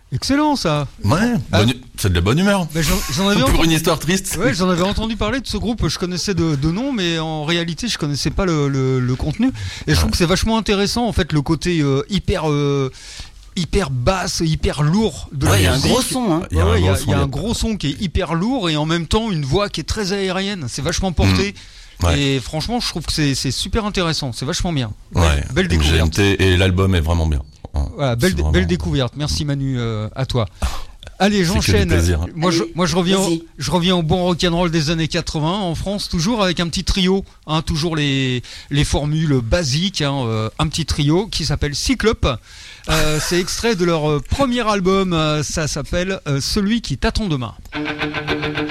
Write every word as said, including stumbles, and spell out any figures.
Excellent ça. Ouais, Ah. bonne- c'est de la bonne humeur. Ben, j'en, j'en avais Pour entendu... une histoire triste. Ouais, j'en avais entendu parler de ce groupe, je connaissais de, de nom, mais en réalité, je connaissais pas le, le, le contenu. Et je trouve que c'est vachement intéressant, en fait, le côté euh, hyper, euh, hyper basse, hyper lourd de Ouais, la il y a un musique. gros son, hein. Ouais, ouais, il y a, son, il y a il y a- un gros son qui est hyper lourd et en même temps une voix qui est très aérienne. C'est vachement porté. Ouais. Et franchement, je trouve que c'est, c'est super intéressant. C'est vachement bien. Ouais, Belle, belle découverte. M G M T, et l'album est vraiment bien. Voilà, belle, C'est vraiment- belle découverte. Merci Manu, euh, à toi. Allez, C'est que j'enchaîne. du plaisir. Moi, je, Allez, moi, je reviens, au, vas-y. je reviens au bon rock'n'roll des années quatre-vingts en France, toujours avec un petit trio, hein, toujours les, les formules basiques, hein, euh, un petit trio qui s'appelle Cyclope. Euh, c'est extrait de leur euh, premier album, euh, ça s'appelle euh, Celui qui t'attend demain.